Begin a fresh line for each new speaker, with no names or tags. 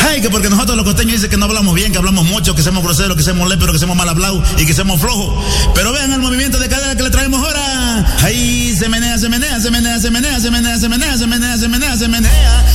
Ay, que porque nosotros los costeños dicen que no hablamos bien, que hablamos mucho, que somos groseros, que somos léperos, que somos mal hablados y que somos flojos. Pero vean el movimiento de cadera que le traemos ahora. Ahí se menea, se menea, se menea, se menea, se menea, se menea, se menea, se menea, se menea.